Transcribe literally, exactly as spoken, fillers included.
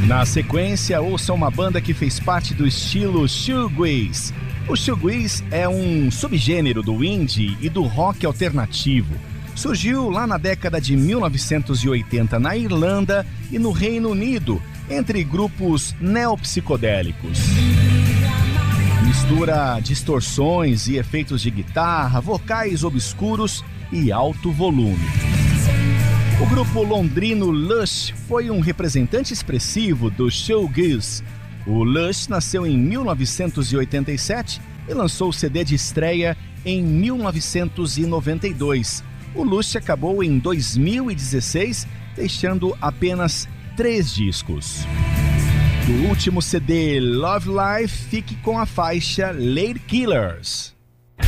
Na sequência, ouça uma banda que fez parte do estilo shoegaze. O shoegaze é um subgênero do indie e do rock alternativo. Surgiu lá na década de mil novecentos e oitenta na Irlanda e no Reino Unido, entre grupos neopsicodélicos. Mistura distorções e efeitos de guitarra, vocais obscuros e alto volume. O grupo londrino Lush foi um representante expressivo do shoegaze. O Lush nasceu em mil novecentos e oitenta e sete e lançou o C D de estreia em mil novecentos e noventa e dois. O Lush acabou em dois mil e dezesseis, deixando apenas três discos. Do último C D Love Life, fique com a faixa Lady Killers.